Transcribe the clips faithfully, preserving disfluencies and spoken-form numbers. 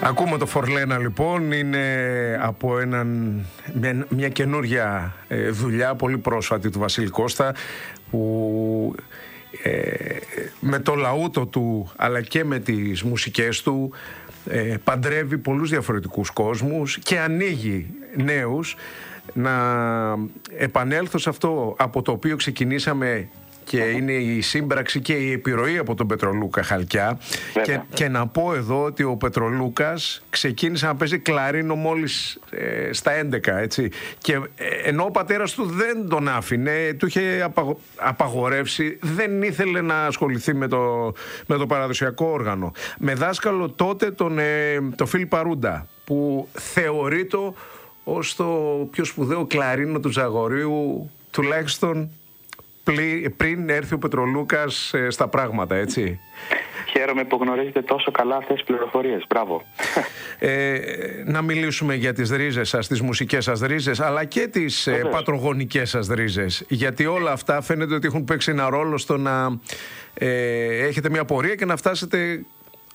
Ακούμε το Φορλένα λοιπόν, είναι από έναν, μια, μια καινούρια ε, δουλειά πολύ πρόσφατη του Βασίλη Κώστα, που ε, με το λαούτο του αλλά και με τις μουσικές του ε, παντρεύει πολλούς διαφορετικούς κόσμους και ανοίγει νέους. Να επανέλθω σε αυτό από το οποίο ξεκινήσαμε, και είναι η σύμπραξη και η επιρροή από τον Πετρολούκα Χαλκιά, και, και να πω εδώ ότι ο Πετρολούκας ξεκίνησε να παίζει κλαρίνο μόλις ε, στα έντεκα, έτσι, και ε, ενώ ο πατέρας του δεν τον άφηνε, του είχε απαγο, απαγορεύσει, δεν ήθελε να ασχοληθεί με το, με το παραδοσιακό όργανο, με δάσκαλο τότε τον ε, το Φίλ Παρούντα, που θεωρείται ως το πιο σπουδαίο κλαρίνο του Ζαγορείου, τουλάχιστον πριν έρθει ο Πετρολούκας στα πράγματα, έτσι. Χαίρομαι που γνωρίζετε τόσο καλά αυτές τις πληροφορίες. Μπράβο. Ε, να μιλήσουμε για τις ρίζες σας, τις μουσικές σας ρίζες, αλλά και τις ε, πατρογονικές σας ρίζες. Γιατί όλα αυτά φαίνεται ότι έχουν παίξει ένα ρόλο στο να ε, έχετε μια πορεία και να φτάσετε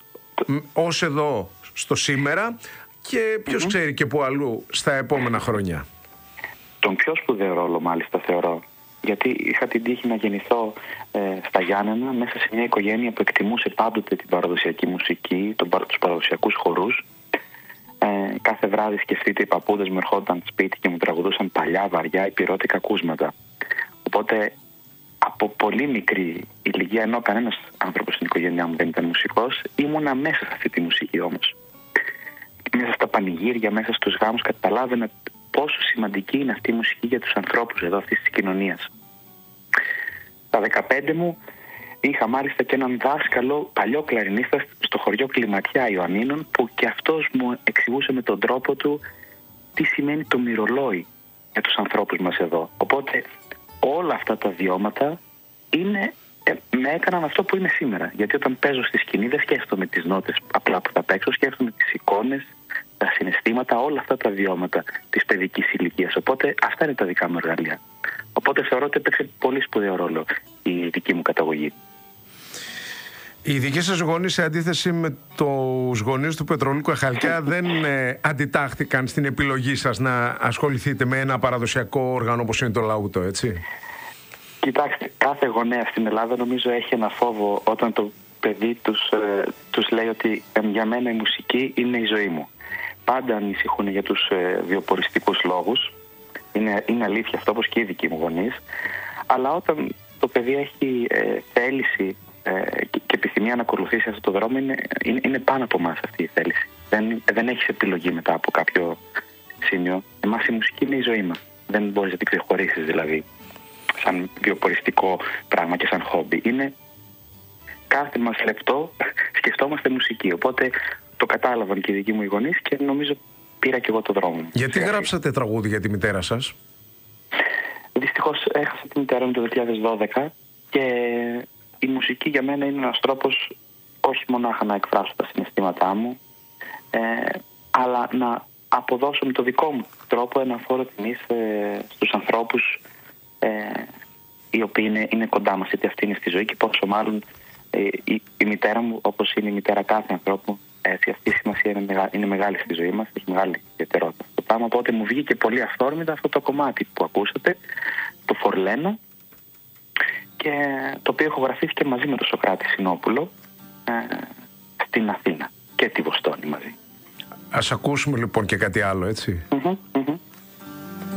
ως εδώ στο σήμερα, και ποιος mm-hmm. ξέρει και που αλλού στα επόμενα χρόνια. Τον πιο σπουδαίο ρόλο μάλιστα θεωρώ. Γιατί είχα την τύχη να γεννηθώ ε, στα Γιάννενα, μέσα σε μια οικογένεια που εκτιμούσε πάντοτε την παραδοσιακή μουσική, τον, τους παραδοσιακούς χορούς. Ε, κάθε βράδυ, σκεφτείτε, οι παππούδες μου ερχόταν σπίτι και μου τραγουδούσαν παλιά, βαριά, υπηρώτικα ακούσματα. Οπότε από πολύ μικρή ηλικία, ενώ κανένας άνθρωπος στην οικογένειά μου δεν ήταν μουσικός, ήμουνα μέσα σε αυτή τη μουσική όμως. Μέσα στα πανηγύρια, μέσα στους γάμους, καταλάβαινα πόσο σημαντική είναι αυτή η μουσική για τους ανθρώπους εδώ αυτής της κοινωνίας. Στα δεκαπέντε μου είχα μάλιστα και έναν δάσκαλο παλιό κλαρινίστα στο χωριό Κλιματιά Ιωαννίνων, που και αυτός μου εξηγούσε με τον τρόπο του τι σημαίνει το μυρολόι για τους ανθρώπους μας εδώ. Οπότε όλα αυτά τα βιώματα είναι, ε, με έκαναν αυτό που είμαι σήμερα. Γιατί όταν παίζω στη σκηνή δεν σκέφτομαι τις νότες απλά που θα παίξω, σκέφτομαι τις εικόνες, τα συναισθήματα, όλα αυτά τα βιώματα της παιδικής ηλικίας. Οπότε αυτά είναι τα δικά μου εργαλεία. Οπότε θεωρώ ότι έπαιξε πολύ σπουδαίο ρόλο η δική μου καταγωγή. Οι δικοί σας γονείς, σε αντίθεση με τους γονείς του Πετρολούκα Χαλκιά, δεν ε, αντιτάχθηκαν στην επιλογή σας να ασχοληθείτε με ένα παραδοσιακό όργανο όπως είναι το λαούτο, έτσι? Κοιτάξτε, κάθε γονέα στην Ελλάδα νομίζω έχει ένα φόβο όταν το παιδί τους, ε, τους λέει ότι ε, για μένα η μουσική είναι η ζωή μου. Πάντα ανησυχούν για τους ε, βιοποριστικούς λόγους. Είναι, είναι αλήθεια αυτό, όπως και οι δικοί μου γονείς. Αλλά όταν το παιδί έχει ε, θέληση ε, και, και επιθυμία να ακολουθήσει αυτό το δρόμο, είναι, είναι, είναι πάνω από εμάς αυτή η θέληση. Δεν, δεν έχεις επιλογή μετά από κάποιο σημείο. Εμάς η μουσική είναι η ζωή μας. Δεν μπορείς να την ξεχωρίσεις δηλαδή σαν βιοποριστικό πράγμα και σαν χόμπι. Είναι κάθε μας λεπτό σκεφτόμαστε μουσική. Οπότε το κατάλαβαν και οι δικοί μου οι γονείς και νομίζω πήρα και εγώ το δρόμο. Γιατί γράψατε τραγούδι για τη μητέρα σας? Δυστυχώς έχασα τη μητέρα μου το δύο χιλιάδες δώδεκα και η μουσική για μένα είναι ένας τρόπος όχι μονάχα να εκφράσω τα συναισθήματά μου, ε, αλλά να αποδώσω με το δικό μου τρόπο ένα φόρο τιμής ε, στους ανθρώπους ε, οι οποίοι είναι, είναι κοντά μας, είτε αυτή είναι στη ζωή, και πόσο μάλλον ε, η, η μητέρα μου, όπως είναι η μητέρα κάθε ανθρώπου, έτσι, αυτή η σημασία είναι, μεγα, είναι μεγάλη στη ζωή μας, έχει μεγάλη ιδιαιτερότητα το πράγμα. Οπότε μου βγήκε πολύ αυθόρμητα αυτό το κομμάτι που ακούσατε, το Φορλένα, και το οποίο ηχογραφήθηκε μαζί με τον Σωκράτη Συνόπουλο ε, στην Αθήνα και τη Βοστόνη μαζί. Ας ακούσουμε λοιπόν και κάτι άλλο, έτσι. Mm-hmm.